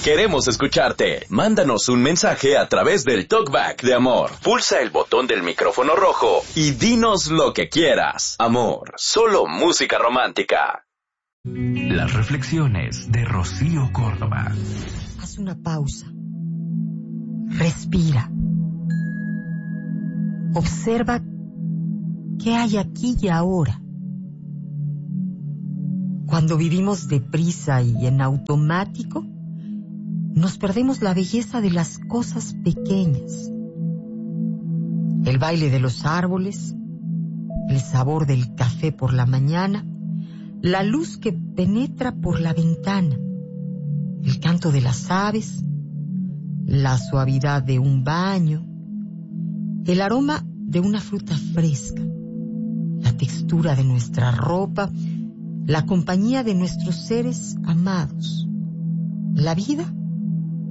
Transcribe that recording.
Queremos escucharte. Mándanos un mensaje a través del Talkback de Amor. Pulsa el botón del micrófono rojo y dinos lo que quieras. Amor, solo música romántica. Las reflexiones de Rocío Córdoba. Haz una pausa. Respira. Observa qué hay aquí y ahora. Cuando vivimos deprisa y en automático, nos perdemos la belleza de las cosas pequeñas. El baile de los árboles, el sabor del café por la mañana, la luz que penetra por la ventana, el canto de las aves, la suavidad de un baño, el aroma de una fruta fresca, la textura de nuestra ropa, la compañía de nuestros seres amados. La vida